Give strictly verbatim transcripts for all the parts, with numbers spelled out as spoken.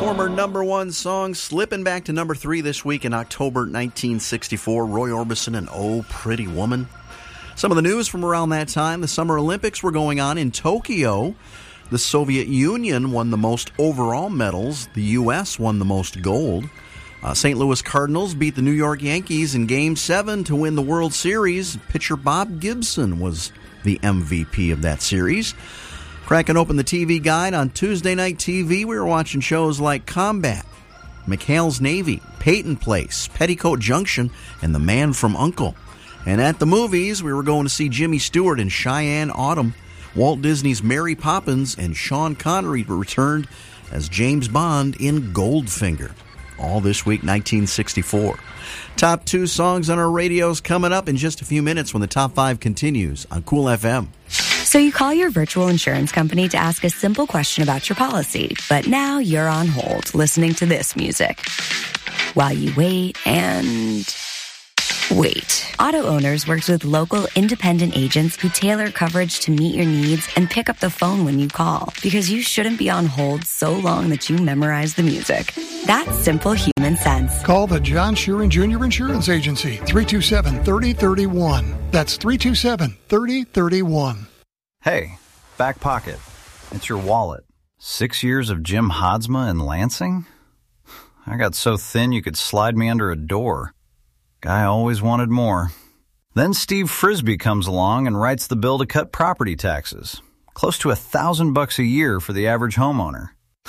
Former number one song slipping back to number three this week in October nineteen sixty-four. Roy Orbison and Oh Pretty Woman. Some of the news from around that time: the Summer Olympics were going on in Tokyo. The Soviet Union won the most overall medals. The U S won the most gold. Uh, Saint Louis Cardinals beat the New York Yankees in Game seven to win the World Series. Pitcher Bob Gibson was the M V P of that series. Cracking open the T V guide on Tuesday Night T V, we were watching shows like Combat, McHale's Navy, Peyton Place, Petticoat Junction, and The Man from U N C L E. And at the movies, we were going to see Jimmy Stewart in Cheyenne Autumn, Walt Disney's Mary Poppins, and Sean Connery returned as James Bond in Goldfinger. All this week, nineteen sixty-four. Top two songs on our radios coming up in just a few minutes when the Top five continues on Cool F M. So you call your virtual insurance company to ask a simple question about your policy, but now you're on hold listening to this music while you wait and wait. Auto Owners works with local independent agents who tailor coverage to meet your needs and pick up the phone when you call, because you shouldn't be on hold so long that you memorize the music. That's simple human sense. Call the John Sheeran Junior Insurance Agency, three two seven, three oh three one. That's three two seven, three oh three one. Hey, back pocket. It's your wallet. Six years of Jim Hadsma in Lansing? I got so thin you could slide me under a door. Guy always wanted more. Then Steve Frisbee comes along and writes the bill to cut property taxes. Close to a thousand bucks a year for the average homeowner.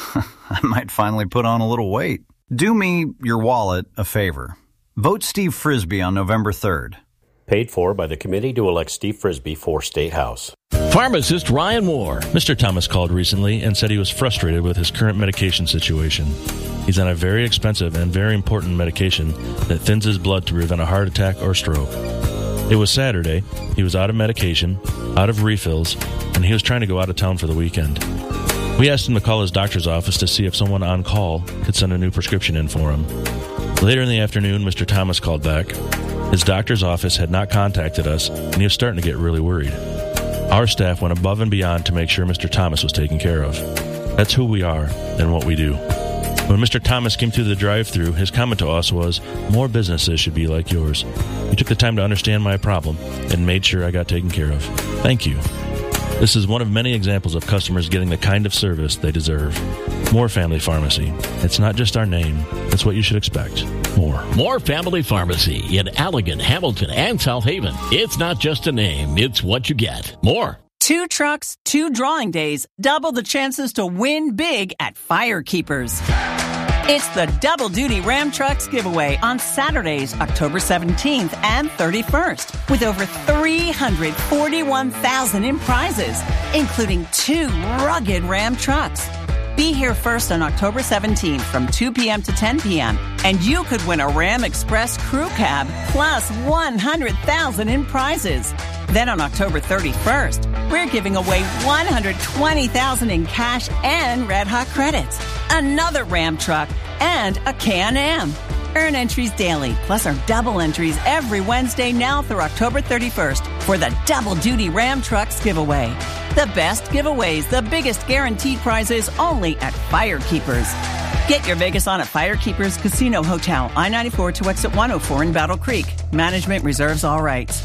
I might finally put on a little weight. Do me, your wallet, a favor. Vote Steve Frisbee on November third. Paid for by the committee to elect Steve Frisbee for State House. Pharmacist Ryan Moore. Mister Thomas called recently and said he was frustrated with his current medication situation. He's on a very expensive and very important medication that thins his blood to prevent a heart attack or stroke. It was Saturday. He was out of medication, out of refills, and he was trying to go out of town for the weekend. We asked him to call his doctor's office to see if someone on call could send a new prescription in for him. Later in the afternoon, Mister Thomas called back. His doctor's office had not contacted us, and he was starting to get really worried. Our staff went above and beyond to make sure Mister Thomas was taken care of. That's who we are and what we do. When Mister Thomas came through the drive-thru, his comment to us was, "More businesses should be like yours." He took the time to understand my problem and made sure I got taken care of. Thank you. This is one of many examples of customers getting the kind of service they deserve. More Family Pharmacy. It's not just our name. It's what you should expect. More. More Family Pharmacy in Allegan, Hamilton, and South Haven. It's not just a name. It's what you get. More. Two trucks, two drawing days, double the chances to win big at Firekeepers. It's the Double Duty Ram Trucks giveaway on Saturdays, October seventeenth and thirty-first, with over three hundred forty-one thousand dollars in prizes, including two rugged Ram trucks. Be here first on October seventeenth from two p.m. to ten p.m., and you could win a Ram Express crew cab plus one hundred thousand dollars in prizes. Then on October thirty-first, we're giving away one hundred twenty thousand dollars in cash and Red Hot credits, another Ram truck, and a Can-Am. Earn entries daily, plus our double entries every Wednesday now through October thirty-first for the Double Duty Ram Trucks giveaway. The best giveaways, the biggest guaranteed prizes, only at Firekeepers. Get your Vegas on at Firekeepers Casino Hotel, I ninety-four to exit one oh four in Battle Creek. Management reserves all rights.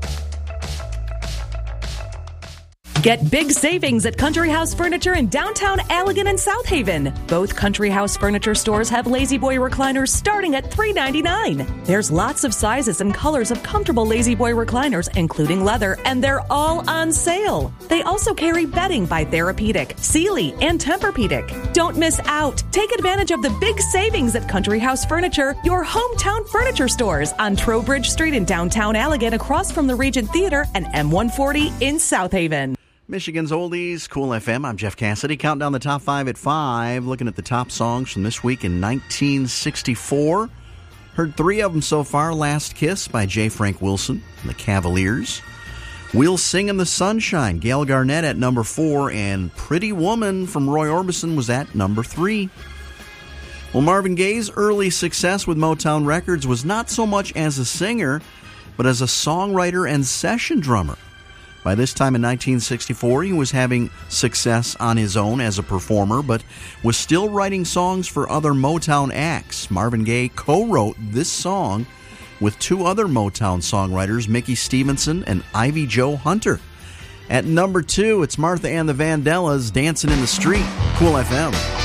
Get big savings at Country House Furniture in downtown Allegan and South Haven. Both Country House Furniture stores have Lazy Boy recliners starting at three ninety-nine. There's lots of sizes and colors of comfortable Lazy Boy recliners, including leather, and they're all on sale. They also carry bedding by Therapeutic, Sealy, and Tempur-Pedic. Don't miss out. Take advantage of the big savings at Country House Furniture, your hometown furniture stores on Trowbridge Street in downtown Allegan, across from the Regent Theater, and M one forty in South Haven. Michigan's Oldies, Cool F M. I'm Jeff Cassidy. Counting down the top five at five. Looking at the top songs from this week in nineteen sixty-four. Heard three of them so far. Last Kiss by J. Frank Wilson and the Cavaliers. We'll Sing in the Sunshine, Gail Garnett at number four. And Pretty Woman from Roy Orbison was at number three. Well, Marvin Gaye's early success with Motown Records was not so much as a singer, but as a songwriter and session drummer. By this time in nineteen sixty-four, he was having success on his own as a performer, but was still writing songs for other Motown acts. Marvin Gaye co-wrote this song with two other Motown songwriters, Mickey Stevenson and Ivy Jo Hunter. At number two, it's Martha and the Vandellas, Dancing in the Street, Cool F M.